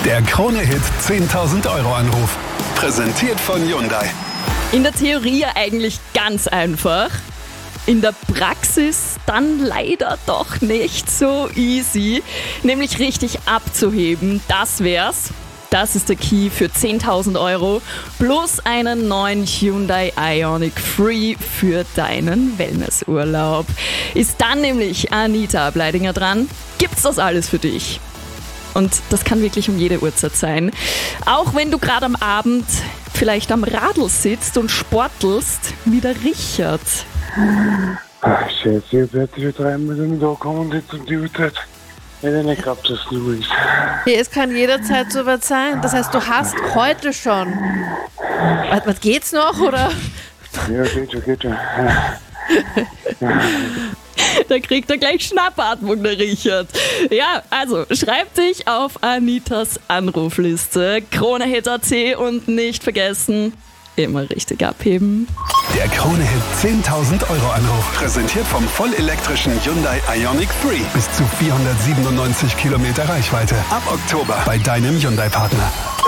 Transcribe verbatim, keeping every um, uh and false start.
Der Krone-Hit zehntausend Euro Anruf. Präsentiert von Hyundai. In der Theorie ja eigentlich ganz einfach. In der Praxis dann leider doch nicht so easy. Nämlich richtig abzuheben, das wär's. Das ist der Key für zehntausend Euro plus einen neuen Hyundai Ioniq Free für deinen Wellnessurlaub. Ist dann nämlich Anita Bleidinger dran, gibt's das alles für dich. Und das kann wirklich um jede Uhrzeit sein. Auch wenn du gerade am Abend vielleicht am Radl sitzt und sportelst, wie der Richard. Ach, Scheiße, ich werde wieder dreimal im Tag kommen und jetzt um die Uhrzeit. Ich hätte nicht gehabt, dass es nur ist. Ja, es kann jederzeit soweit sein. Das heißt, du hast heute schon. Was, was geht's noch, oder? Ja, geht schon, geht schon. Da kriegt er gleich Schnappatmung, der Richard. Ja, also schreib dich auf Anitas Anrufliste. Krone-Hit Punkt a t und nicht vergessen, immer richtig abheben. Der Krone-Hit zehntausend Euro Anruf. Präsentiert vom vollelektrischen Hyundai Ioniq Free. Bis zu vierhundertsiebenundneunzig Kilometer Reichweite. Ab Oktober bei deinem Hyundai-Partner.